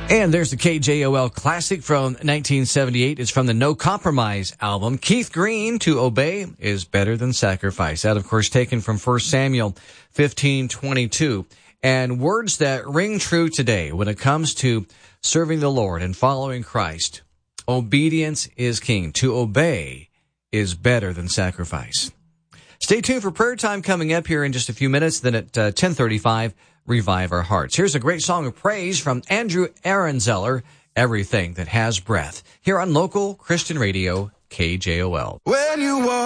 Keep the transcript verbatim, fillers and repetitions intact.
And there's the K J O L classic from nineteen seventy-eight. It's from the No Compromise album. Keith Green, To Obey is Better Than Sacrifice. That, of course, taken from First Samuel fifteen twenty-two. And words that ring true today when it comes to serving the Lord and following Christ. Obedience is king. To obey is better than sacrifice. Stay tuned for prayer time coming up here in just a few minutes. Then at uh, ten thirty-five, Revive Our Hearts. Here's a great song of praise from Andrew Aronzeller, Everything That Has Breath, here on local Christian radio, K J O L. When you walk